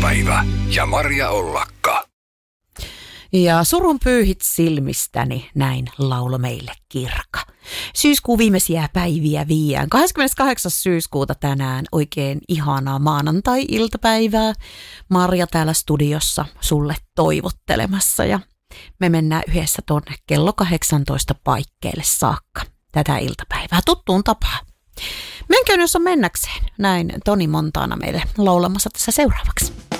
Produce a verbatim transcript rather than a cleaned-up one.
iltapäivä ja Maria Ollakka. Ja surun pyyhit silmistäni, näin laulo meille Kirka. Syyskuun viimeisiä päiviä viiään. kahdeskymmeneskahdeksas syyskuuta tänään, oikein ihanaa maanantai-iltapäivää. Marja täällä studiossa sulle toivottelemassa ja me mennään yhdessä tonne kello kahdeksantoista paikkeille saakka tätä iltapäivää tuttuun tapaan. Menkää jos on mennäkseen, näin Toni Montana meille laulamassa tässä seuraavaksi.